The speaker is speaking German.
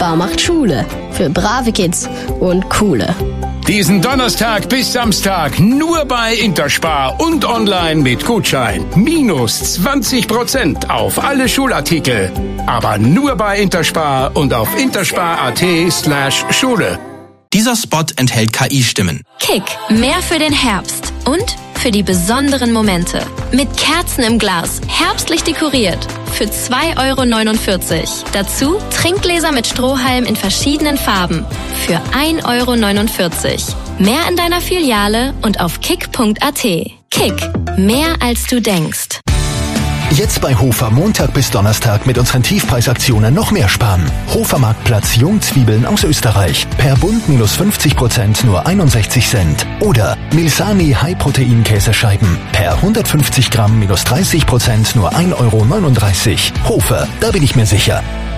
Interspar macht Schule. Für brave Kids und coole. Diesen Donnerstag bis Samstag nur bei Interspar und online mit Gutschein. Minus 20% auf alle Schulartikel. Aber nur bei Interspar und auf interspar.at/Schule. Dieser Spot enthält KI-Stimmen. Kick, mehr für den Herbst und für die besonderen Momente. Mit Kerzen im Glas, herbstlich dekoriert. Für 2,49 €. Dazu Trinkgläser mit Strohhalm in verschiedenen Farben. Für 1,49 €. Mehr in deiner Filiale und auf kick.at. Kick, mehr als du denkst. Jetzt bei Hofer Montag bis Donnerstag mit unseren Tiefpreisaktionen noch mehr sparen. Hofer Marktplatz Jungzwiebeln aus Österreich. Per Bund minus 50% nur 61 Cent. Oder Milsani High-Protein-Käsescheiben. Per 150 Gramm minus 30% nur 1,39 €. Hofer, da bin ich mir sicher.